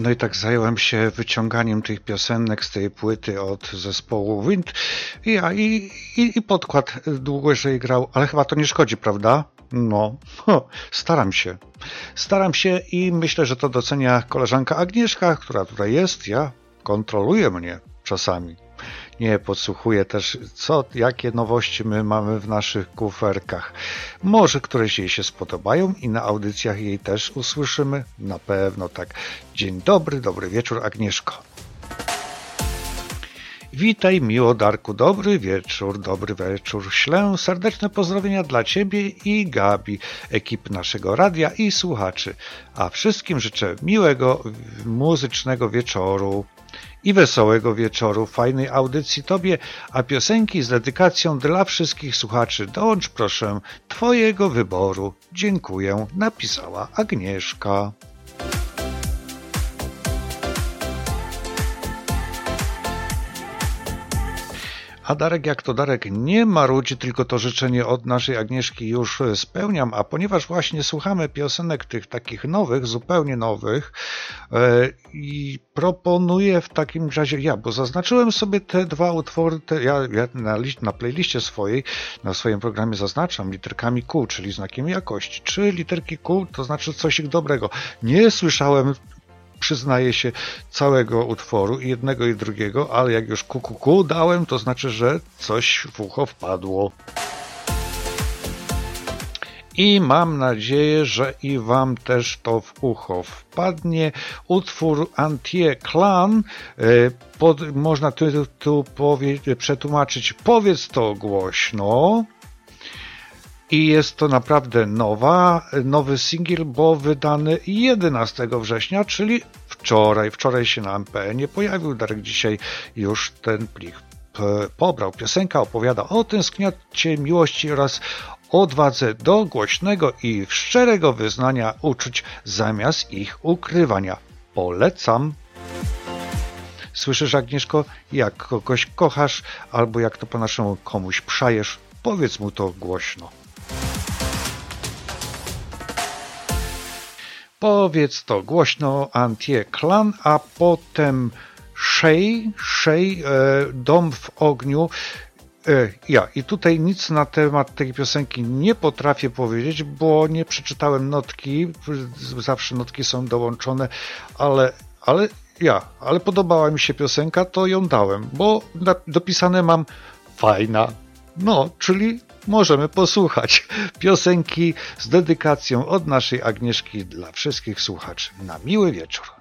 No i tak zająłem się wyciąganiem tych piosenek z tej płyty od zespołu Wind. I podkład dłużej grał, ale chyba to nie szkodzi, prawda? No, staram się. Staram się i myślę, że to docenia koleżanka Agnieszka, która tutaj jest. Kontroluje mnie czasami. Nie podsłuchuję też, jakie nowości my mamy w naszych kuferkach. Może któreś jej się spodobają i na audycjach jej też usłyszymy. Na pewno tak. Dzień dobry, dobry wieczór, Agnieszko. Witaj, miło Darku, dobry wieczór. Ślę serdeczne pozdrowienia dla Ciebie i Gabi, ekip naszego radia i słuchaczy. A wszystkim życzę miłego, muzycznego wieczoru. I wesołego wieczoru, fajnej audycji Tobie, a piosenki z dedykacją dla wszystkich słuchaczy. Dołącz proszę Twojego wyboru. Dziękuję, napisała Agnieszka. A Darek jak to Darek nie marudzi, tylko to życzenie od naszej Agnieszki już spełniam, a ponieważ właśnie słuchamy piosenek tych takich nowych, zupełnie nowych i proponuję w takim razie bo zaznaczyłem sobie te dwa utwory, ja na playliście swojej, na swoim programie zaznaczam literkami Q, czyli znakiem jakości, czy literki Q to znaczy coś dobrego. Nie słyszałem, przyznaję się, całego utworu, i jednego i drugiego, ale jak już kukuku dałem, to znaczy, że coś w ucho wpadło. I mam nadzieję, że i wam też to w ucho wpadnie. Utwór Antie Clan, można tu przetłumaczyć "Powiedz to głośno". I jest to naprawdę nowy singiel, bo wydany 11 września, czyli wczoraj się na MPN-ie pojawił. Darek dzisiaj już ten plik pobrał. Piosenka opowiada o tęsknocie, miłości oraz odwadze do głośnego i szczerego wyznania uczuć zamiast ich ukrywania. Polecam. Słyszysz, Agnieszko, jak kogoś kochasz albo jak to po naszemu komuś przajesz, powiedz mu to głośno. Powiedz to głośno, Antie Clan, a potem Shay, Dom w ogniu. I tutaj nic na temat tej piosenki nie potrafię powiedzieć, bo nie przeczytałem notki, zawsze notki są dołączone, ale podobała mi się piosenka, to ją dałem, bo dopisane mam fajna. Czyli możemy posłuchać piosenki z dedykacją od naszej Agnieszki dla wszystkich słuchaczy. Na miły wieczór.